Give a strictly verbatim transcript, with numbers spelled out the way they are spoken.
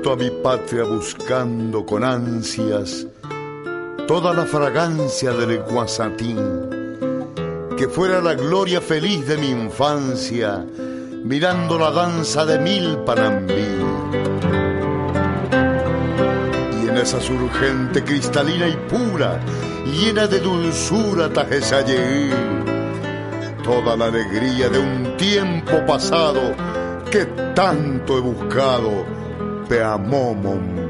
A mi patria buscando con ansias toda la fragancia del guasatín, que fuera la gloria feliz de mi infancia, mirando la danza de mil panambí. Y en esa surgente cristalina y pura, llena de dulzura Tajesayé, toda la alegría de un tiempo pasado que tanto he buscado, Peamomo